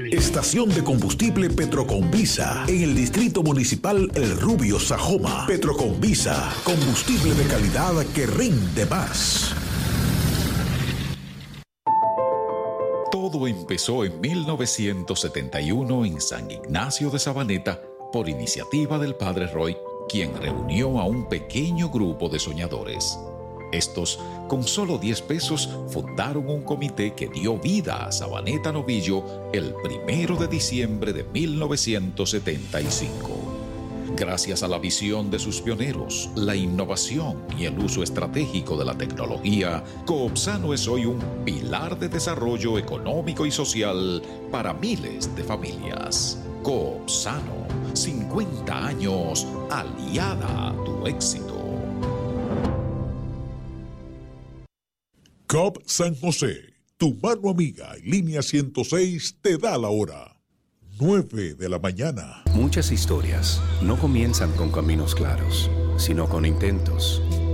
Estación de combustible Petroconvisa en el Distrito Municipal El Rubio, Sajoma. Petroconvisa, combustible de calidad que rinde más. Todo empezó en 1971 en San Ignacio de Sabaneta por iniciativa del padre Roy, quien reunió a un pequeño grupo de soñadores. Estos, con solo 10 pesos, fundaron un comité que dio vida a Sabaneta Novillo el 1 de diciembre de 1975. Gracias a la visión de sus pioneros, la innovación y el uso estratégico de la tecnología, Coopsano es hoy un pilar de desarrollo económico y social para miles de familias. Coopsano, 50 años aliada a tu éxito. COP San José, tu mano amiga y línea 106 te da la hora. 9 de la mañana. Muchas historias no comienzan con caminos claros, sino con intentos.